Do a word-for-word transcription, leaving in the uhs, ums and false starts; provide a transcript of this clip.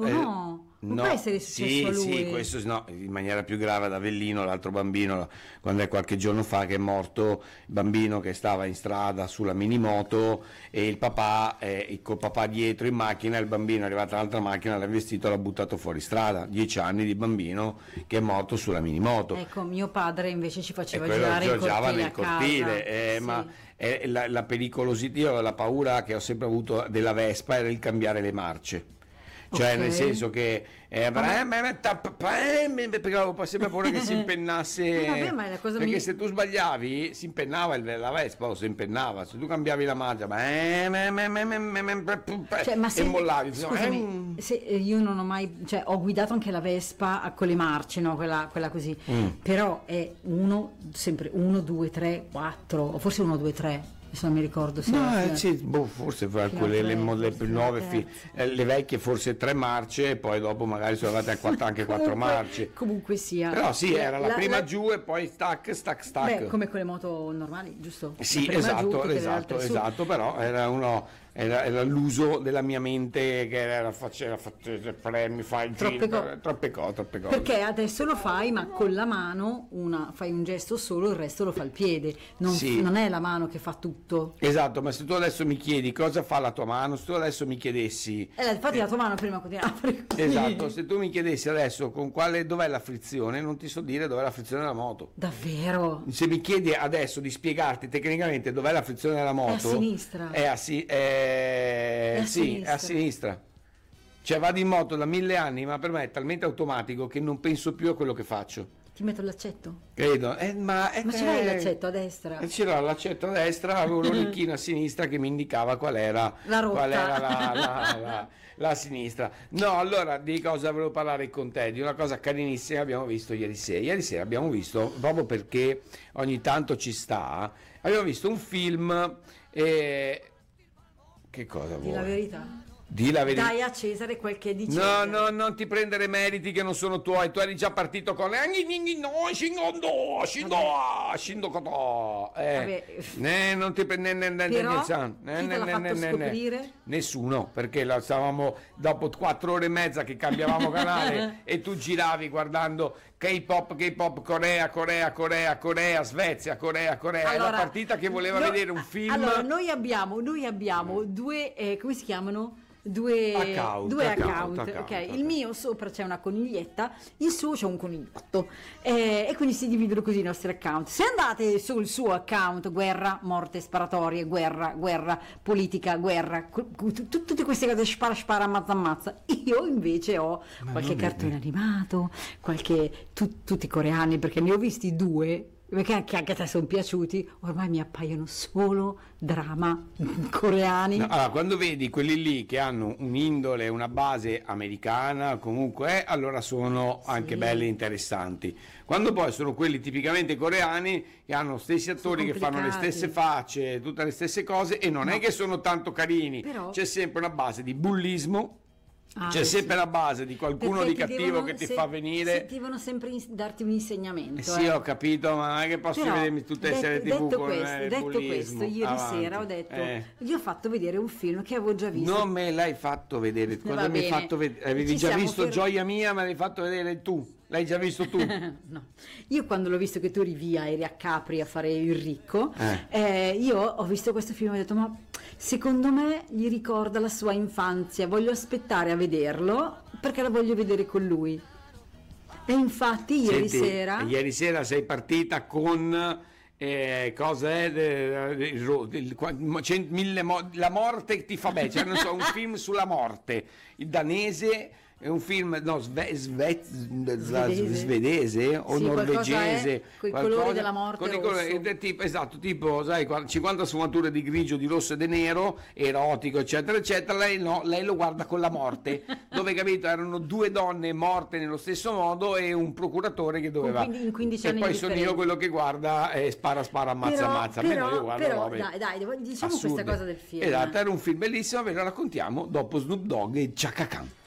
Oh eh, no, non no, può essere successo sì, a lui. sì, questo no, in maniera più grave ad Avellino, l'altro bambino, quando è qualche giorno fa che è morto il bambino che stava in strada sulla minimoto e il papà, eh, col papà dietro in macchina, il bambino è arrivato all'altra macchina, l'ha investito, l'ha buttato fuori strada, dieci anni di bambino che è morto sulla minimoto. Ecco, mio padre invece ci E faceva quello girare in giocava cortile nel a casa. cortile, eh, Sì. ma eh, la, la pericolosità, io la paura che ho sempre avuto della Vespa era il cambiare le marce. Cioè, Ok. nel senso che eh, perché avevo sempre paura che si impennasse. Eh, vabbè, ma è la cosa perché mi- se tu sbagliavi si impennava il- la Vespa o si impennava, se tu cambiavi la marcia Cioè, ma se, e mollavi. scusami, se eh, io non ho mai, cioè ho guidato anche la Vespa con le marce, no? Quella, quella così, Mm. però è uno, sempre uno, due, tre, quattro, o forse uno, due, tre, adesso non mi ricordo se No, era eh, fino- sì, boh, forse fra fino quelle a le, tre, mo- le forse più fino a nuove, fi- terza. eh, le vecchie forse tre marce e poi dopo magari sono arrivate a quattro, anche quattro Comunque- marce. Comunque sia. Però sì, era la, La- prima la- giù e poi stack, stack, stack. Beh, come con le moto normali, giusto? La Sì, prima giù, esatto, tutte le esatto, altre su. esatto, però era uno era, era l'uso della mia mente che era faceva, faceva premi, fai il Troppe giro, co- troppe cose, troppe cose. Perché adesso lo fai, ma con la mano una, fai un gesto solo, il resto lo fa il piede. Non, Sì. non è la mano che fa tutto. Esatto, ma se tu adesso mi chiedi cosa fa la tua mano, se tu adesso mi chiedessi Eh, infatti la tua mano prima continua. esatto, se tu mi chiedessi adesso con quale dov'è la frizione, non ti so dire dov'è la frizione della moto. Davvero? Se mi chiedi adesso di spiegarti tecnicamente dov'è la frizione della moto, È a sinistra. È a, si- è- È a sì, sinistra. è a sinistra. Cioè vado in moto da mille anni, ma per me è talmente automatico che non penso più a quello che faccio. Ti metto l'accetto? Credo. Eh, ma è Ma ce l'hai l'accetto a destra? E c'era l'accetto a destra, avevo un orecchino a sinistra che mi indicava qual era La rotta. qual era la, la- la- la sinistra. No, allora di cosa volevo parlare con te? Di una cosa carinissima che abbiamo visto ieri sera. Ieri sera abbiamo visto, proprio perché ogni tanto ci sta, abbiamo visto un film e... Che cosa Di vuoi? la verità. Di la verità. Dai a Cesare quel che è di No, Cesare. no, non ti prendere meriti che non sono tuoi. Tu eri già partito con le no, scingondo, scindo, scindo cotò. Eh, Vabbè. ne, non ti prendere ne, ne, Però, ne, san, ne, chi te ne, l'ha ne, fatto ne, ne, scoprire? Nessuno, perché la stavamo dopo quattro ore e mezza che cambiavamo canale e tu giravi guardando K-pop, K-pop, Corea, Corea, Corea, Corea, Svezia, Corea, Corea. È la partita che voleva no, vedere un film. Allora, noi abbiamo, noi abbiamo due, eh, come si chiamano? Due Account, due account, account, account, ok. account. Il mio sopra c'è una coniglietta, il suo c'è un conigliotto, eh, e quindi si dividono così i nostri account. Se andate sul suo account, guerra, morte, sparatorie, guerra, guerra, politica, guerra, cu- cu- tu- tutte queste cose, spara, spara, ammazza, ammazza. Io invece ho Ma qualche non è cartone vero. animato, qualche tu- tutti coreani, perché ne ho visti due. Perché anche anche a te sono piaciuti, ormai mi appaiono solo drama coreani. No, allora, quando vedi quelli lì che hanno un'indole, una base americana, comunque, allora sono anche Sì. belli e interessanti. Quando poi sono quelli tipicamente coreani che hanno stessi attori che fanno le complicati. stesse facce, tutte le stesse cose e non No. è che sono tanto carini, Però- c'è sempre una base di bullismo. Ah, C'è eh sempre sì. la base di qualcuno Perché di ti cattivo devono- che ti se- fa venire. se devono sempre ins- darti un insegnamento. Eh sì, eh. ho capito, ma non è che posso Però, vedermi tutte le detto- serie tivù detto con questo, eh, il detto bullismo. questo, ieri Avanti. sera ho detto, Eh. gli ho fatto vedere un film che avevo già visto. Non me l'hai fatto vedere, cosa Va mi hai bene. fatto vedere? Avevi Ci già siamo visto fer- Gioia Mia, ma l'hai fatto vedere tu, l'hai già visto tu. No. Io quando l'ho visto che tu eri via, eri a Capri a fare il ricco, Eh. eh, io ho visto questo film e ho detto, ma secondo me gli ricorda la sua infanzia, voglio aspettare a vederlo perché la voglio vedere con lui. E infatti ieri Senti, sera... ieri sera sei partita con eh, cosa è de- de- il ro- il- qua- cent- mille mo- la morte che ti fa bene, cioè non so, un film sulla morte, il danese. È un film no, sve, sve, Svedese. svedese o Sì, qualcosa norvegese è coi qualcosa- colori della morte con i colori- rosso. ed è tipo, esatto, tipo sai, qua- cinquanta sfumature di grigio, di rosso e di nero, erotico eccetera eccetera. Lei no, lei lo guarda con la morte, dove capito erano due donne morte nello stesso modo e un procuratore che doveva quindi- in quindici e anni poi di sono io differenza. quello che guarda e spara spara ammazza Però- ammazza. A me però- no, io guardo però, robe dai, dai, devo- diciamo assurde. questa cosa del film. Esatto, era un film bellissimo, ve lo raccontiamo dopo Snoop Dogg e Chaka Khan.